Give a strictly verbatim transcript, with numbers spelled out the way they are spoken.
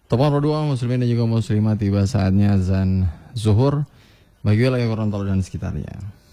Teman berdua muslimin dan juga muslimat, tiba saatnya azan zuhur bagi wilayah Gorontalo dan sekitarnya.